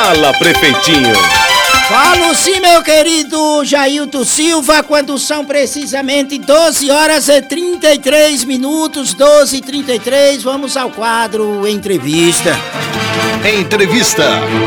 Fala, prefeitinho. Falo sim, meu querido Jailton Silva, quando são precisamente 12 horas e 33 minutos, 12h33, vamos ao quadro Entrevista. Entrevista.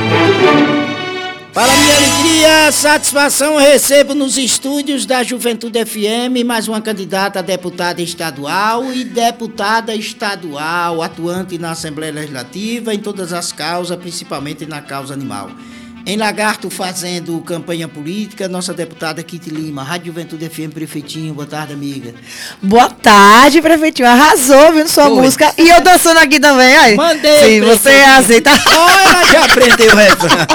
Para minha alegria, satisfação, recebo nos estúdios da Juventude FM mais uma candidata a deputada estadual e deputada estadual, atuante na Assembleia Legislativa em todas as causas, principalmente na causa animal. Em Lagarto, fazendo campanha política, nossa deputada Kitty Lima, Rádio Juventude FM, prefeitinho. Boa tarde, amiga. Boa tarde, prefeitinho. Arrasou, viu, sua música. E eu dançando aqui também, aí. Mandei. Sim, você aceita. Ela já aprendeu o refrão.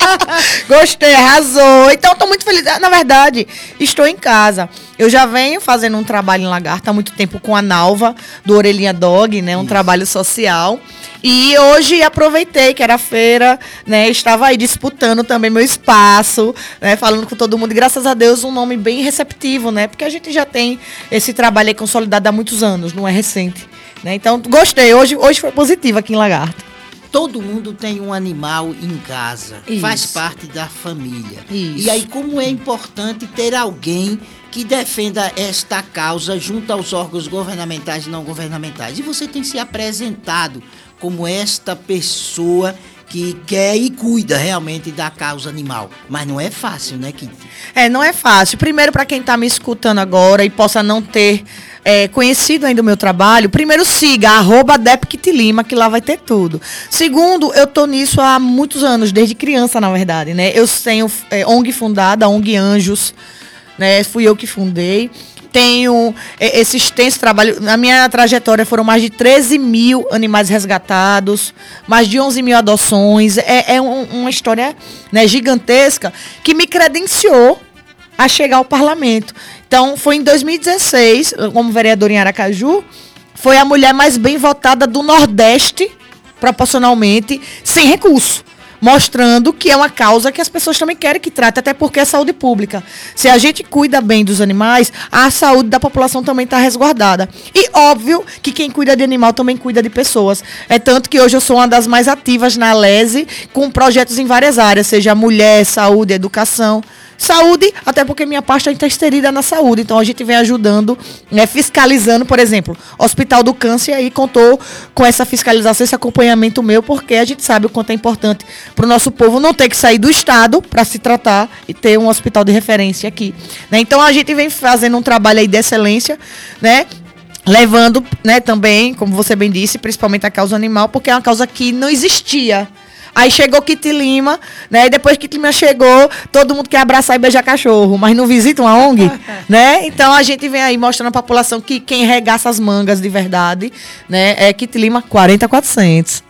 Gostei, arrasou. Então, estou muito feliz. Na verdade, estou em casa. Eu já venho fazendo um trabalho em Lagarto há muito tempo com a Nalva, do Orelhinha Dog, né? Um trabalho social. E hoje aproveitei que era feira, né? Estava aí disputando também meu espaço, né? Falando com todo mundo. E graças a Deus, um nome bem receptivo, né? Porque a gente já tem esse trabalho aí consolidado há muitos anos, não é recente, né? Então, gostei. Hoje foi positivo aqui em Lagarto. Todo mundo tem um animal em casa, Isso. faz parte da família. Isso. E aí, como é importante ter alguém que defenda esta causa junto aos órgãos governamentais e não governamentais. E você tem se apresentado como esta pessoa que quer e cuida realmente da causa animal. Mas não é fácil, né, Kitty? Não é fácil. Primeiro, para quem está me escutando agora e possa não ter conhecido ainda o meu trabalho, primeiro siga @DepKittyLima, que lá vai ter tudo. Segundo, eu tô nisso há muitos anos, desde criança, na verdade, né? Eu tenho ONG fundada, a ONG Anjos, né? Fui eu que fundei. Tenho esse extenso trabalho. Na minha trajetória foram mais de 13 mil animais resgatados, mais de 11 mil adoções. Uma história, né, gigantesca que me credenciou a chegar ao parlamento. Então, foi em 2016, como vereadora em Aracaju, foi a mulher mais bem votada do Nordeste, proporcionalmente, sem recurso. Mostrando que é uma causa que as pessoas também querem que trate, até porque é saúde pública. Se a gente cuida bem dos animais, a saúde da população também está resguardada. E óbvio que quem cuida de animal também cuida de pessoas. É tanto que hoje eu sou uma das mais ativas na Alese, com projetos em várias áreas, seja mulher, saúde, educação. Saúde, até porque minha pasta está inserida na saúde. Então, a gente vem ajudando, né, fiscalizando, por exemplo, Hospital do Câncer aí contou com essa fiscalização, esse acompanhamento meu, porque a gente sabe o quanto é importante para o nosso povo não ter que sair do estado para se tratar e ter um hospital de referência aqui, né? Então, a gente vem fazendo um trabalho aí de excelência, né? Levando, né, também, como você bem disse, principalmente a causa animal, porque é uma causa que não existia. Aí chegou Kitty Lima, né? E depois que Kitty Lima chegou, todo mundo quer abraçar e beijar cachorro, mas não visita uma ONG, né? Então a gente vem aí mostrando à população que quem regaça as mangas de verdade, né? É Kitty Lima 40400.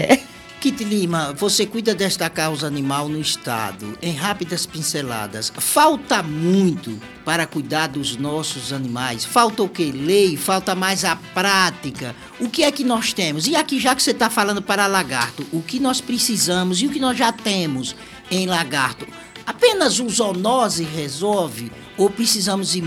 Kitty Lima, você cuida desta causa animal no estado. Em rápidas pinceladas, falta muito para cuidar dos nossos animais? Falta o quê? Lei? Falta mais a prática? O que é que nós temos? E aqui, já que você está falando para Lagarto, o que nós precisamos e o que nós já temos em Lagarto? Apenas o zoonose resolve ou precisamos ir